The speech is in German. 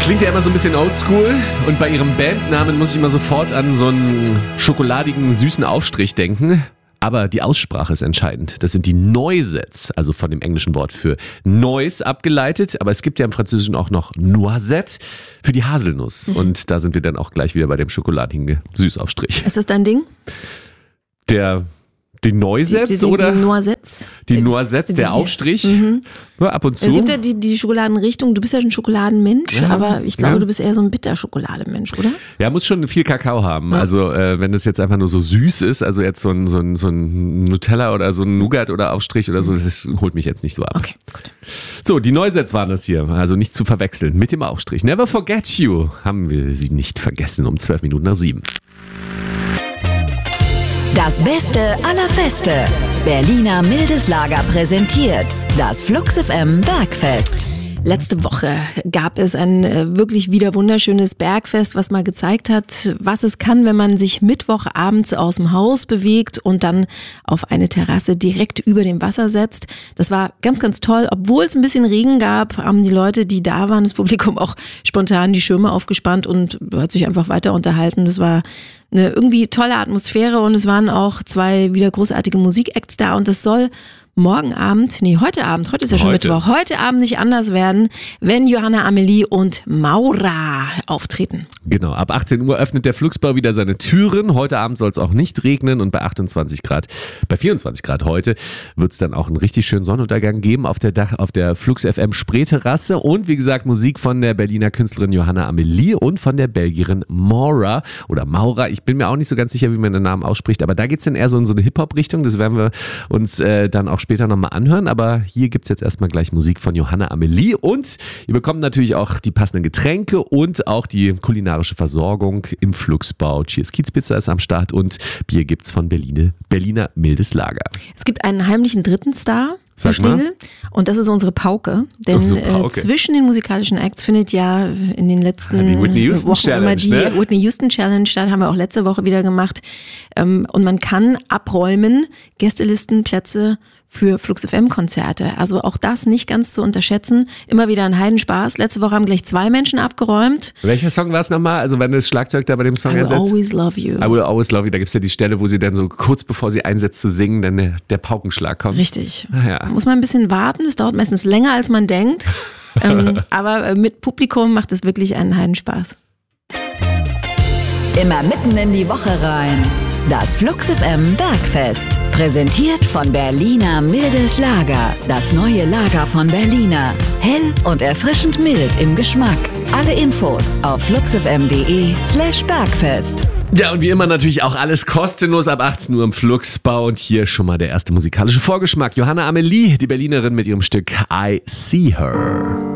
Klingt ja immer so ein bisschen oldschool und bei ihrem Bandnamen muss ich immer sofort an so einen schokoladigen, süßen Aufstrich denken. Aber die Aussprache ist entscheidend. Das sind die Noisettes, also von dem englischen Wort für Noise abgeleitet. Aber es gibt ja im Französischen auch noch Noisette für die Haselnuss. Und da sind wir dann auch gleich wieder bei dem schokoladigen Süßaufstrich. Ist das dein Ding? Die Noisettes oder? Die Noisettes. Die Noisettes, der Aufstrich. Ja, ab und zu. Es gibt ja die Schokoladenrichtung. Du bist ja ein Schokoladenmensch, aber ich glaube, du bist eher so ein Bitterschokolademensch, oder? Ja, muss schon viel Kakao haben. Ja. Also wenn es jetzt einfach nur so süß ist, also jetzt so ein Nutella oder so ein Nougat oder Aufstrich oder so, das holt mich jetzt nicht so ab. Okay, gut. So, die Noisettes waren das hier. Also nicht zu verwechseln mit dem Aufstrich. Never forget you. Haben wir sie nicht vergessen um 7:12. Das Beste aller Feste. Berliner Mildes Lager präsentiert das Flux FM Bergfest. Letzte Woche gab es ein wirklich wieder wunderschönes Bergfest, was mal gezeigt hat, was es kann, wenn man sich Mittwochabends aus dem Haus bewegt und dann auf eine Terrasse direkt über dem Wasser setzt. Das war ganz, ganz toll. Obwohl es ein bisschen Regen gab, haben die Leute, die da waren, das Publikum auch spontan die Schirme aufgespannt und hat sich einfach weiter unterhalten. Das war eine irgendwie tolle Atmosphäre und es waren auch 2 wieder großartige Musikacts da und das soll heute Abend, heute ist ja schon Mittwoch, heute Abend nicht anders werden, wenn Johanna Amelie und Maura auftreten. Genau, ab 18 Uhr öffnet der Fluxbau wieder seine Türen. Heute Abend soll es auch nicht regnen und bei 24 Grad heute wird es dann auch einen richtig schönen Sonnenuntergang geben auf der Flux FM Spreeterrasse und wie gesagt Musik von der Berliner Künstlerin Johanna Amelie und von der Belgierin Maura. Ich bin mir auch nicht so ganz sicher, wie man den Namen ausspricht, aber da geht es dann eher so in so eine Hip-Hop-Richtung, das werden wir uns dann auch später nochmal anhören, aber hier gibt es jetzt erstmal gleich Musik von Johanna Amelie und ihr bekommt natürlich auch die passenden Getränke und auch die kulinarische Versorgung im Fluxbau. Cheers Kiezpizza ist am Start und Bier gibt's von Berliner Mildes Lager. Es gibt einen heimlichen dritten Star, Herr Schlegel, und das ist unsere Pauke, denn zwischen den musikalischen Acts findet ja in den letzten die Whitney Houston Wochen Challenge, immer die Whitney Houston Challenge statt, haben wir auch letzte Woche wieder gemacht und man kann abräumen, Gästelistenplätze für Flux FM Konzerte. Also auch das nicht ganz zu unterschätzen. Immer wieder ein Heidenspaß. Letzte Woche haben gleich 2 Menschen abgeräumt. Welcher Song war es nochmal? Also wenn das Schlagzeug da bei dem Song I Will Always Love You. I Will Always Love You. Da gibt es ja die Stelle, wo sie dann so kurz bevor sie einsetzt zu singen, dann der Paukenschlag kommt. Richtig. Ja. Muss man ein bisschen warten. Es dauert meistens länger, als man denkt. Aber mit Publikum macht es wirklich einen Heidenspaß. Immer mitten in die Woche rein. Das Flux FM Bergfest. Präsentiert von Berliner Mildes Lager. Das neue Lager von Berliner. Hell und erfrischend mild im Geschmack. Alle Infos auf fluxfm.de/Bergfest. Ja, und wie immer natürlich auch alles kostenlos ab 18 Uhr im Fluxbau. Und hier schon mal der erste musikalische Vorgeschmack. Johanna Amelie, die Berlinerin mit ihrem Stück I See Her.